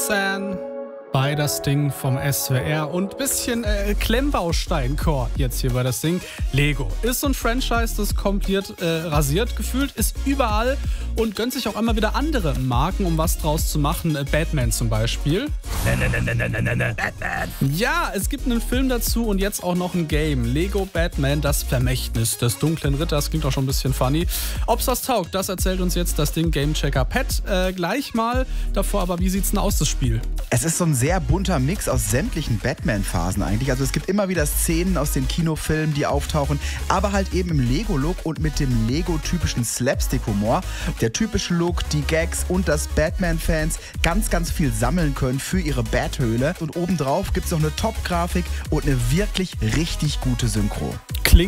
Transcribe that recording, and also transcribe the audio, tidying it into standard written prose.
Roxanne bei das Ding vom SWR und bisschen Klemmbaustein-Core jetzt hier bei das Ding. Lego ist so ein Franchise, das komplett rasiert gefühlt, ist überall und gönnt sich auch immer wieder andere Marken, um was draus zu machen. Batman zum Beispiel. Batman. Ja, es gibt einen Film dazu und jetzt auch noch ein Game. Lego Batman, das Vermächtnis des dunklen Ritters. Klingt auch schon ein bisschen funny. Ob's das taugt, das erzählt uns jetzt das Ding Gamechecker Pat. Gleich mal davor, aber wie sieht's denn aus, das Spiel? Es ist so ein sehr bunter Mix aus sämtlichen Batman-Phasen eigentlich. Also es gibt immer wieder Szenen aus den Kinofilmen, die auftauchen, aber halt eben im Lego-Look und mit dem Lego-typischen Slapstick-Humor. Der typische Look, die Gags und dass Batman-Fans ganz, ganz viel sammeln können für ihre Bathöhle. Und obendrauf gibt es noch eine Top-Grafik und eine wirklich richtig gute Synchro.